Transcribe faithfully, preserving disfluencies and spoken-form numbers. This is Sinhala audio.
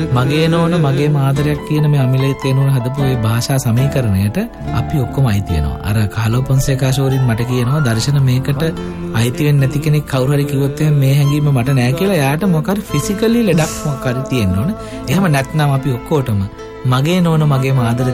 මගේ නෝන මගේ ආදරයක් කියන මේ අමිලේ තේනෝන හදපු මේ භාෂා සමීකරණයට අපි ඔක්කොම අයිති වෙනවා. අර කාලෝ පොන්සේකා ෂෝරින් මට කියනවා දර්ශන මේකට අයිති වෙන්නේ නැති කෙනෙක් කවුරු හරි කිව්වොත් මේ හැඟීම මට නෑ කියලා. යාට මොකක් හරි ෆිසිකලි ලෙඩක් මොකක් හරි තියෙන්න ඕන. එහෙම නැත්නම් අපි ඔක්කොටම මගේ නෝන මගේ ආදරය